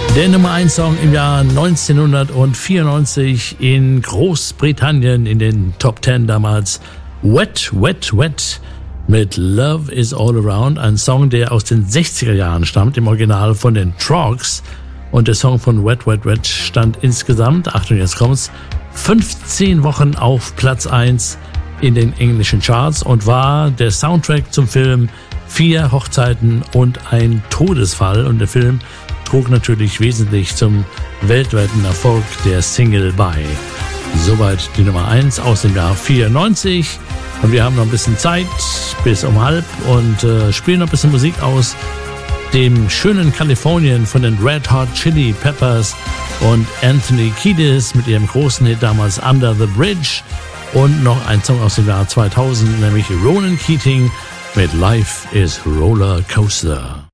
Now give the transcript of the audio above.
Der Nummer 1 Song im Jahr 1994 in Großbritannien in den Top 10 damals. Wet, Wet, Wet mit Love is All Around. Ein Song, der aus den 60er Jahren stammt, im Original von den Trogs. Und der Song von Wet, Wet, Wet stand insgesamt, Achtung, jetzt kommt's, 15 Wochen auf Platz 1 in den englischen Charts und war der Soundtrack zum Film 4 Hochzeiten und ein Todesfall. Und der Film trug natürlich wesentlich zum weltweiten Erfolg der Single bei. Soweit die Nummer 1 aus dem Jahr 94. Und wir haben noch ein bisschen Zeit bis um halb und spielen noch ein bisschen Musik aus dem schönen Kalifornien von den Red Hot Chili Peppers und Anthony Kiedis mit ihrem großen Hit damals Under the Bridge und noch ein Song aus dem Jahr 2000, nämlich Ronan Keating mit Life is Roller Coaster.